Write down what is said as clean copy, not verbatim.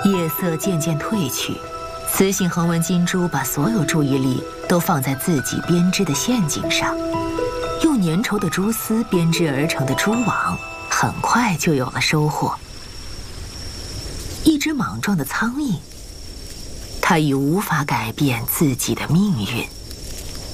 夜色渐渐褪去，雌性横纹金蛛把所有注意力都放在自己编织的陷阱上，用粘稠的蛛丝编织而成的蛛网很快就有了收获。一只莽撞的苍蝇，它已无法改变自己的命运。